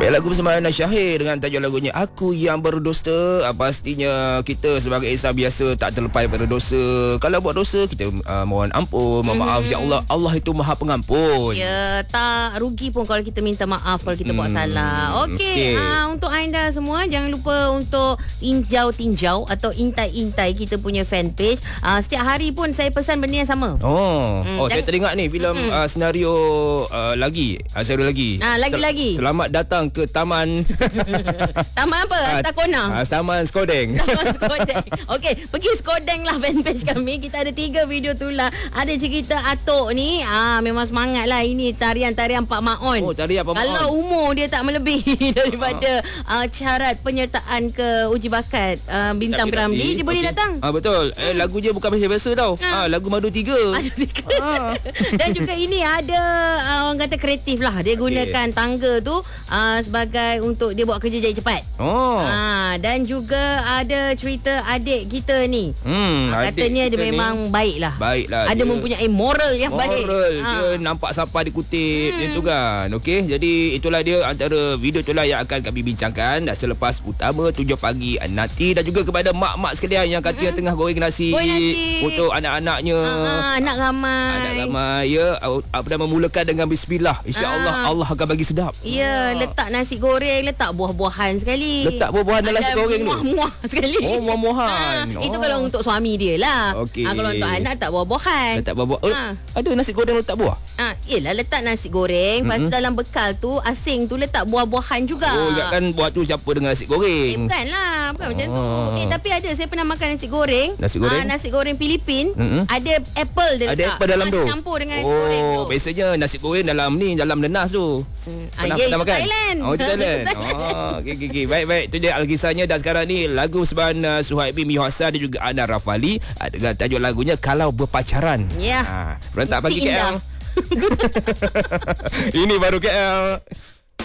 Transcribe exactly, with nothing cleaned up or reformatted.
Baik, lagu bersama Ana Syahir dengan tajuk lagunya Aku Yang Berdosa. uh, Pastinya kita sebagai insan biasa tak terlepas daripada dosa. Kalau buat dosa, kita uh, mohon ampun, mohon maaf. Mhm. Ya Allah, Allah itu Maha Pengampun. Ya, tak rugi pun kalau kita minta maaf kalau kita buat Hmm, salah. Okey, okey. ha, untuk anda semua, jangan lupa untuk tinjau-tinjau atau intai-intai kita punya fanpage. Ha, setiap hari pun saya pesan benda yang sama. Oh, Hmm, oh saya jangan- teringat ni filem Hmm. uh, senario uh, lagi, uh, senario lagi. Ah, lagi-lagi. Sel- Selamat datang ke Taman Taman apa? Ah, Takona. ah, Taman Skodeng. Taman Skodeng. Okey, pergi Skodeng lah fanpage kami. Kita ada tiga video tu lah. Ada cerita Atok ni, ah memang semangat lah. Ini tarian-tarian Pak Maon. Oh, tarian Pak Maon. Kalau umur dia tak melebihi daripada ah. uh, syarat penyertaan ke uji bakat uh, Bintang Tak Beramli, dia boleh okey. datang. Ah, betul. Eh, lagu je bukan biasa-biasa tau. Ha. Ah, lagu Madu tiga. Ada tiga. Ah. Dan juga ini ada uh, orang kata kreatif lah. Dia gunakan tangga tu uh, sebagai untuk dia buat kerja jadi cepat. Oh. Ah, dan juga ada cerita adik kita ni. Hmm, Ah, adik katanya dia kita ni memang baik lah. baik lah. Ada Dia- mempunyai moral yang baik. Moral. Ah. Dia nampak siapa dikutip hmm. tu kan. Okey, jadi itulah dia antara video itulah yang akan kami bincangkan. Dan selepas utama tujuh pagi nanti, dan juga kepada mak-mak sekalian yang katanya hmm. tengah goreng nasi, Goreng nasi. untuk anak-anaknya. Ah, anak ramai. Anak ramai ya, apa dah memulakan dengan bismillah. Insya-Allah Ah. Allah akan bagi sedap. Ya, letak nasi goreng, letak buah-buahan sekali. Letak buah-buahan dalam nasi Ada goreng tu. muah-muah sekali. Oh, muah-muahan. Ah, Itu Oh. kalau untuk suami dia lah. Okey. Ah, kalau untuk anak tak buah-buahan. Letak buah-buah. Oh, Ah. ada nasi goreng letak buah? Ah, yelah, letak nasi goreng, lepas tu dalam bekal tu asing tu letak buah-buahan juga. Oh, ingatkan buah tu campur dengan nasi Eh, goreng. bukan lah, bukan macam tu. Oh. Eh, tapi ada, saya pernah makan nasi goreng. Nasi goreng? Ah, nasi goreng Filipin. Mm-mm. Ada apple dia Ada letak. apa dalam Ah, tu? campur dengan nasi oh, goreng tu. biasanya nasi goreng dalam ni, dalam nenas tu. Hmm. Pernah, Ah, ya, pernah itu makan? Thailand. Oh, itu Thailand. Thailand. Oh, okey, okey, okey. Baik, baik. Itu dia alkisahnya. Dan sekarang ni lagu seban uh, Suhaib bin Hasan dan juga Ana Rafali uh, dengan tajuk lagunya Kalau Berpacaran. Ya. Ha, berantak pagi Mesti K L. indah. Ini baru K L.